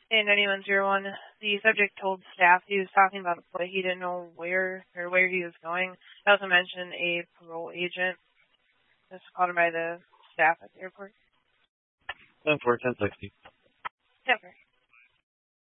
In 9101, the subject told staff he was talking about a flight. He didn't know where he was going. He also mentioned a parole agent. This was called by the staff at the airport. 10-4, 1060. Yeah,